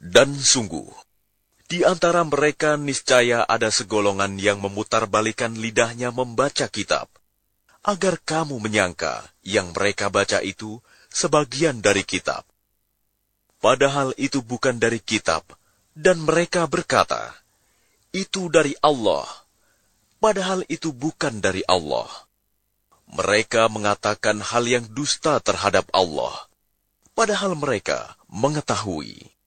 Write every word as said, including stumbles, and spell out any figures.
Dan sungguh, di antara mereka niscaya ada segolongan yang memutarbalikan lidahnya membaca kitab, agar kamu menyangka yang mereka baca itu sebagian dari kitab. Padahal itu bukan dari kitab, dan mereka berkata, itu dari Allah. Padahal itu bukan dari Allah. Mereka mengatakan hal yang dusta terhadap Allah, padahal mereka mengetahui.